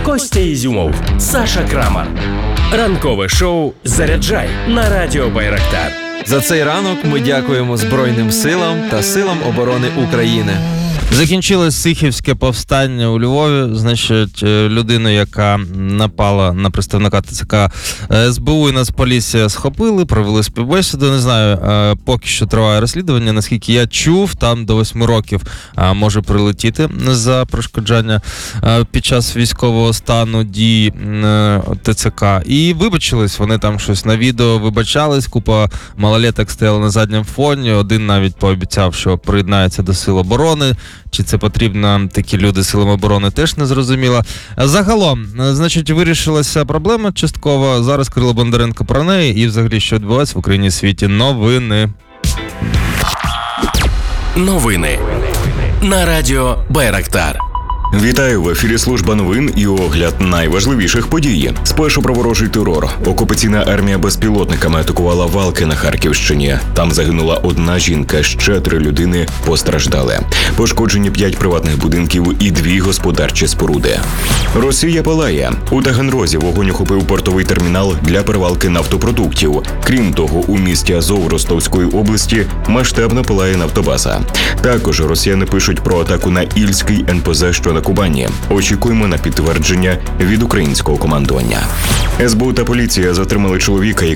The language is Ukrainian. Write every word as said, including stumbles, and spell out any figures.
Костя Ізюмов, Саша Крамар. Ранкове шоу «Заряджай» на радіо Байрактар. За цей ранок ми дякуємо Збройним силам та силам оборони України. Закінчилось Сихівське повстання у Львові. Значить, людину, яка напала на представника ТЦК ес бе у і Нацполіція, схопили, провели співбесіду. Не знаю, поки що триває розслідування. Наскільки я чув, там до восьми років може прилетіти за перешкоджання під час військового стану дій ТЦК. І вибачились, вони там щось на відео вибачались, купа малолеток стояла на задньому фоні, один навіть пообіцяв, що приєднається до Сил оборони. Чи це потрібно такі люди силам оборони, теж не зрозуміло. Загалом, значить, вирішилася проблема частково. Зараз Кирило Бондаренко про неї і взагалі, що відбувається в Україні і світі. Новини. Новини на радіо Байрактар. Вітаю, в ефірі служба новин і огляд найважливіших подій. Спершу про ворожий терор. Окупаційна армія безпілотниками атакувала Валки на Харківщині. Там загинула одна жінка, ще три людини постраждали. Пошкоджені п'ять приватних будинків і дві господарчі споруди. Росія палає. У Таганрозі вогонь охопив портовий термінал для перевалки нафтопродуктів. Крім того, у місті Азов Ростовської області масштабно палає нафтобаза. Також росіяни пишуть про атаку на Ільський ен пе зет, що на Кубані. Очікуємо на підтвердження від українського командування. ес бе у та поліція затримали чоловіка,